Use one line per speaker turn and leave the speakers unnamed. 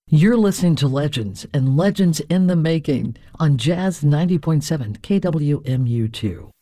You're listening to Legends and Legends in the Making on Jazz 90.7 KWMU2.